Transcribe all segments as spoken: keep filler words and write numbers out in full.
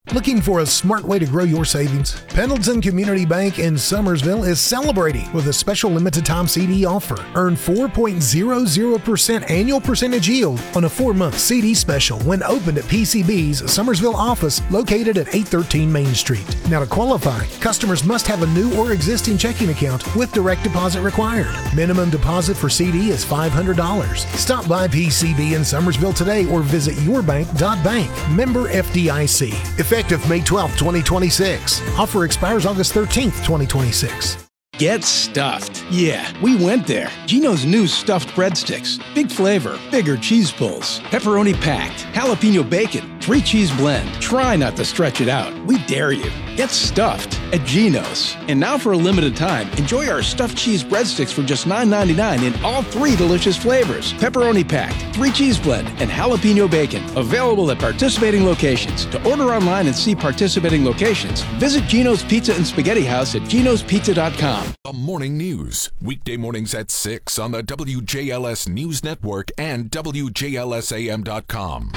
Looking for a smart way to grow your savings? Pendleton Community Bank in Summersville is celebrating with a special limited time C D offer. Earn four point zero zero percent annual percentage yield on a four-month C D special when opened at P C B's Summersville office located at eight thirteen Main Street. Now to qualify, customers must have a new or existing checking account with direct deposit required. Minimum deposit for C D is five hundred dollars. Stop by P C B in Summersville today or visit yourbank dot bank. Member F D I C. Effective May twelfth, twenty twenty-six. Offer expires August thirteenth, twenty twenty-six. Get stuffed. Yeah, we went there. Geno's new stuffed breadsticks. Big flavor, bigger cheese pulls, pepperoni packed, jalapeno bacon, three cheese blend. Try not to stretch it out. We dare you. Get stuffed at Geno's. And now for a limited time, enjoy our stuffed cheese breadsticks for just nine ninety-nine in all three delicious flavors. Pepperoni packed, three cheese blend, and jalapeno bacon. Available at participating locations. To order online and see participating locations, visit Geno's Pizza and Spaghetti House at genos pizza dot com. The Morning News, weekday mornings at six on the W J L S News Network and W J L S A M dot com.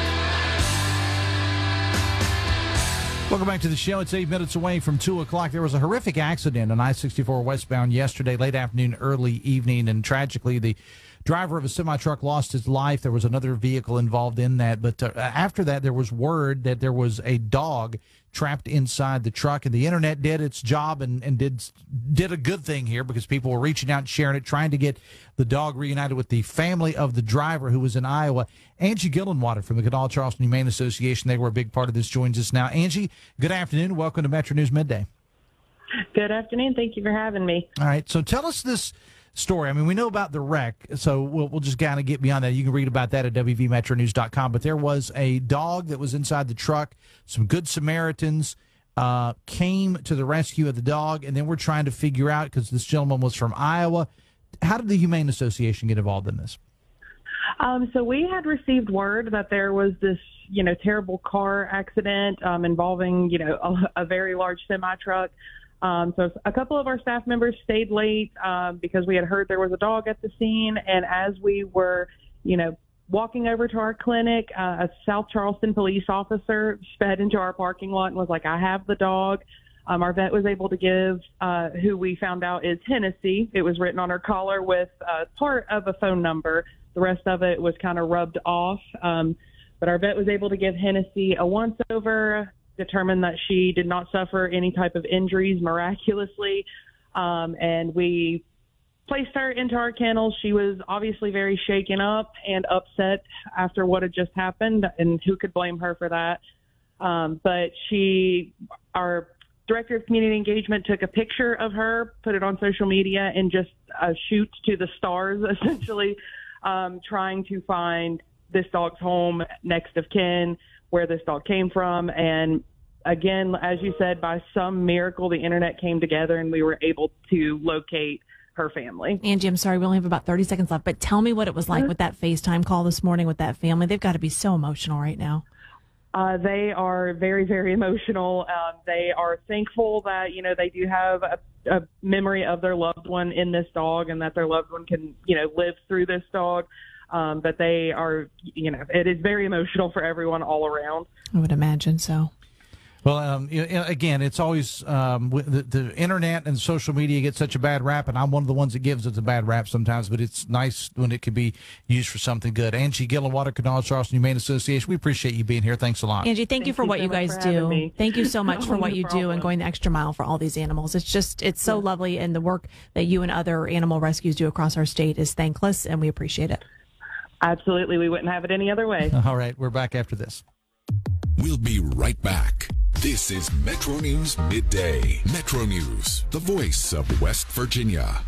Welcome back to the show. It's eight minutes away from two o'clock. There was a horrific accident on I sixty-four westbound yesterday, late afternoon, early evening, and tragically the driver of a semi-truck lost his life. There was another vehicle involved in that, but uh, after that there was word that there was a dog trapped inside the truck, and the internet did its job and, and did did a good thing here because people were reaching out and sharing it, trying to get the dog reunited with the family of the driver who was in Iowa. Angie Gillenwater from the Kanawha Charleston Humane Association, they were a big part of this, joins us now. Angie, good afternoon. Welcome to Metro News Midday. Good afternoon. Thank you for having me. All right, so tell us this story. I mean, we know about the wreck, so we'll, we'll just kind of get beyond that. You can read about that at W V metro news dot com. But there was a dog that was inside the truck. Some good Samaritans uh, came to the rescue of the dog, and then we're trying to figure out, because this gentleman was from Iowa, how did the Humane Association get involved in this? Um, so we had received word that there was this, you know, terrible car accident um, involving, you know, a, a very large semi-truck. Um, so a couple of our staff members stayed late um, because we had heard there was a dog at the scene. And as we were, you know, walking over to our clinic, uh, a South Charleston police officer sped into our parking lot and was like, I have the dog. Um, our vet was able to give uh, who we found out is Hennessy. It was written on her collar with uh, part of a phone number. The rest of it was kind of rubbed off. Um, but our vet was able to give Hennessy a once-over, determined that she did not suffer any type of injuries miraculously, um, and we placed her into our kennels. She was obviously very shaken up and upset after what had just happened, and who could blame her for that? Um, but she, our director of community engagement, took a picture of her, put it on social media, and just uh, shoot to the stars, essentially, um, trying to find this dog's home, next of kin, where this dog came from. And again, as you said, by some miracle, the internet came together and we were able to locate her family. Angie, I'm sorry, we only have about thirty seconds left, but tell me what it was like with that FaceTime call this morning with that family. They've got to be so emotional right now. Uh, they are very, very emotional. Um, they are thankful that, you know, they do have a, a memory of their loved one in this dog, and that their loved one can, you know, live through this dog. Um, but they are, you know, it is very emotional for everyone all around. I would imagine so. Well, um, you know, again, it's always um, the, the internet and social media get such a bad rap, and I'm one of the ones that gives it a bad rap sometimes, but it's nice when it can be used for something good. Angie Gillenwater, Kanawha Charleston Humane Association, we appreciate you being here. Thanks a lot. Angie, thank, thank you for you what so you guys do. Thank you so much no, for what no you problem. do and going the extra mile for all these animals. It's just, it's so yeah. lovely, and the work that you and other animal rescues do across our state is thankless, and we appreciate it. Absolutely. We wouldn't have it any other way. All right. We're back after this. We'll be right back. This is Metro News Midday. Metro News, the voice of West Virginia.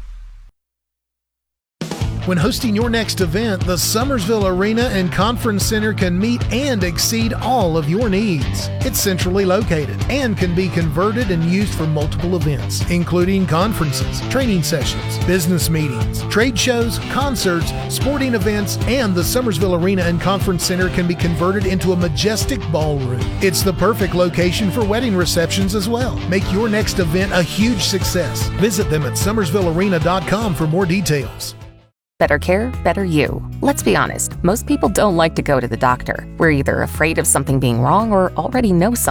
When hosting your next event, the Summersville Arena and Conference Center can meet and exceed all of your needs. It's centrally located and can be converted and used for multiple events, including conferences, training sessions, business meetings, trade shows, concerts, sporting events, and the Summersville Arena and Conference Center can be converted into a majestic ballroom. It's the perfect location for wedding receptions as well. Make your next event a huge success. Visit them at summersville arena dot com for more details. Better care, better you. Let's be honest, most people don't like to go to the doctor. We're either afraid of something being wrong or already know something.